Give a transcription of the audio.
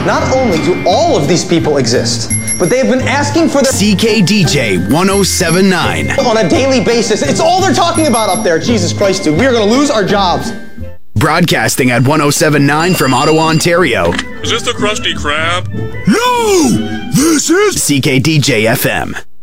Not only do all of these people exist, but they have been asking for their CKDJ 1079 on a daily basis. It's all they're talking about up there. Jesus Christ, dude. We are going to lose our jobs. Broadcasting at 1079 from Ottawa, Ontario. Is this the Krusty Krab? No! This is CKDJ FM.